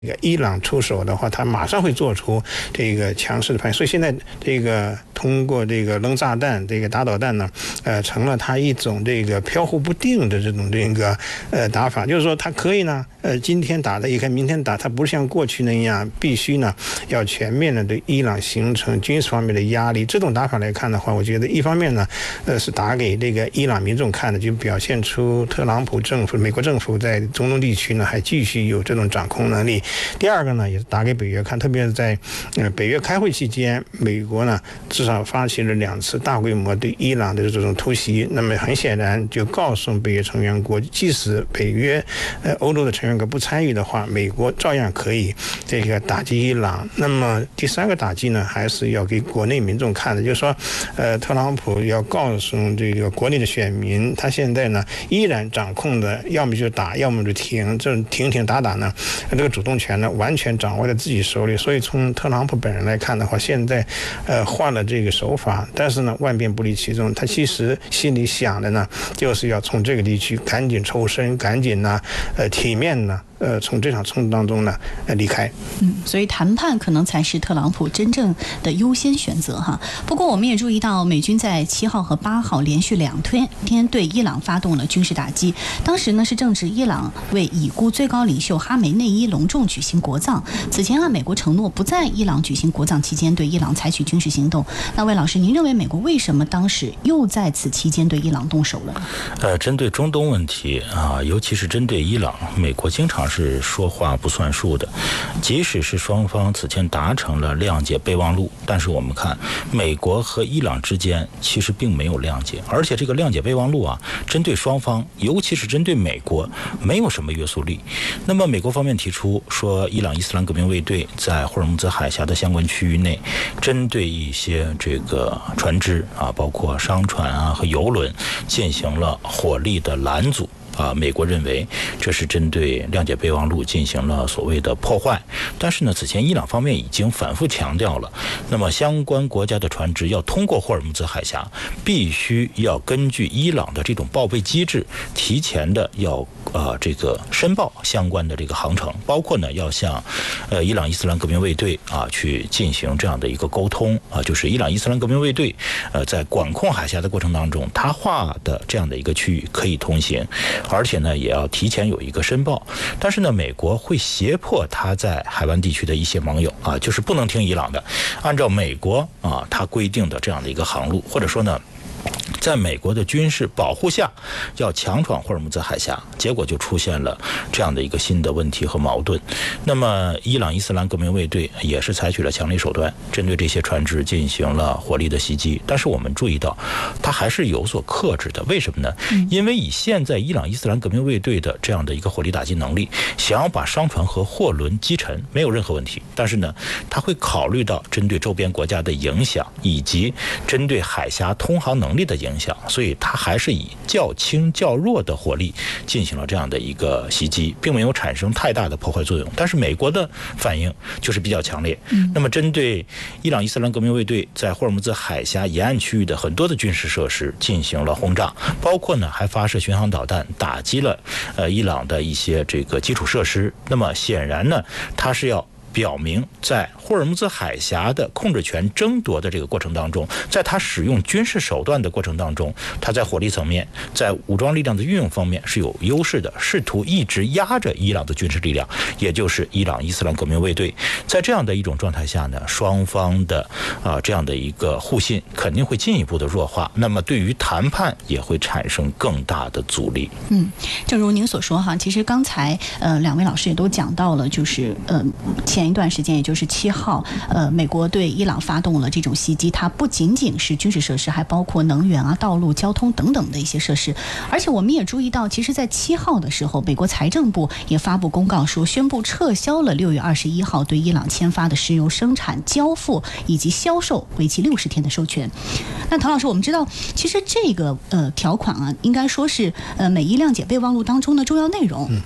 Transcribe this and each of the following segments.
伊朗出手的话，他马上会做出这个强势的反应。所以现在这个通过这个扔炸弹、这个打导弹呢，成了他一种这个飘忽不定的这种打法。就是说，他可以呢，今天打的也可以明天打，他不是像过去那样必须呢要全面的对伊朗形成军事方面的压力。这种打法来看的话，我觉得一方面呢，是打给这个伊朗民众看的，就表现出特朗普政府、美国政府在中东地区呢还继续有这种掌控能力。第二个呢，也是打给北约看，特别是在北约开会期间，美国呢至少发起了2次大规模对伊朗的这种突袭。那么很显然就告诉北约成员国，即使北约欧洲的成员国不参与的话，美国照样可以这个打击伊朗。那么第三个打击呢，还是要给国内民众看的，就是说特朗普要告诉这个国内的选民，他现在呢依然掌控的要么就打，要么就停，这种停打呢，这个主动权呢完全掌握在自己手里。所以从特朗普本人来看的话，现在换了这个手法，但是呢万变不离其宗，他其实心里想的呢就是要从这个地区赶紧抽身，赶紧呢体面呢从这场冲突当中呢离开。 所以谈判可能才是特朗普真正的优先选择哈。不过我们也注意到，美军在7号和8号连续2天对伊朗发动了军事打击。当时呢是正值伊朗为已故最高领袖哈梅内伊隆重举行国葬。此前美国承诺不在伊朗举行国葬期间对伊朗采取军事行动。那魏老师，您认为美国为什么当时又在此期间对伊朗动手了？ 针对中东问题啊，尤其是针对伊朗，美国经常是说话不算数的。即使是双方此前达成了谅解备忘录，但是我们看美国和伊朗之间其实并没有谅解，而且这个谅解备忘录啊，针对双方，尤其是针对美国，没有什么约束力。那么美国方面提出说，伊朗伊斯兰革命卫队在霍尔木兹海峡的相关区域内，针对一些这个船只啊，包括商船啊和油轮，进行了火力的拦阻。美国认为这是针对谅解备忘录进行了所谓的破坏，但是呢，此前伊朗方面已经反复强调了，那么相关国家的船只要通过霍尔木兹海峡，必须要根据伊朗的这种报备机制，提前的要这个申报相关的这个航程，包括呢要向伊朗伊斯兰革命卫队去进行这样的一个沟通就是伊朗伊斯兰革命卫队在管控海峡的过程当中，他划的这样的一个区域可以通行。而且呢，也要提前有一个申报，但是呢，美国会胁迫他在海湾地区的一些盟友就是不能听伊朗的，按照美国他规定的这样的一个航路，或者说呢，在美国的军事保护下，要强闯霍尔木兹海峡，结果就出现了这样的一个新的问题和矛盾。那么，伊朗伊斯兰革命卫队也是采取了强力手段，针对这些船只进行了火力的袭击。但是我们注意到，它还是有所克制的。为什么呢？因为以现在伊朗伊斯兰革命卫队的这样的一个火力打击能力，想要把商船和货轮击沉没有任何问题。但是呢，它会考虑到针对周边国家的影响，以及针对海峡通航能力的影响，所以它还是以较轻较弱的火力进行了这样的一个袭击，并没有产生太大的破坏作用。但是美国的反应就是比较强烈。那么针对伊朗伊斯兰革命卫队在霍尔木兹海峡沿岸区域的很多的军事设施进行了轰炸，包括呢还发射巡航导弹打击了伊朗的一些这个基础设施。那么显然呢，它是要表明在霍尔木兹海峡的控制权争夺的这个过程当中，在他使用军事手段的过程当中，他在火力层面，在武装力量的运用方面是有优势的，试图一直压着伊朗的军事力量，也就是伊朗伊斯兰革命卫队。在这样的一种状态下呢，双方的这样的一个互信肯定会进一步的弱化，那么对于谈判也会产生更大的阻力。 正如您所说哈，其实刚才两位老师也都讲到了，就是前一段时间，也就是7号，美国对伊朗发动了这种袭击，它不仅仅是军事设施，还包括能源道路、交通等等的一些设施。而且我们也注意到，其实在7号的时候，美国财政部也发布公告说，宣布撤销了6月21号对伊朗签发的石油生产、交付以及销售为期60天的授权。那唐老师，我们知道，其实这个条款应该说是美伊谅解备忘录当中的重要内容。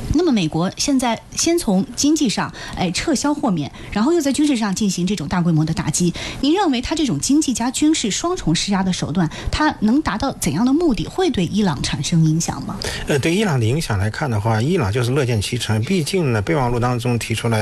那么美国现在先从经济上撤销豁免，然后又在军事上进行这种大规模的打击。您认为它这种经济加军事双重施压的手段，它能达到怎样的目的？会对伊朗产生影响吗？ 对伊朗的影响来看的话，伊朗就是乐见其成。毕竟呢，备忘录当中提出来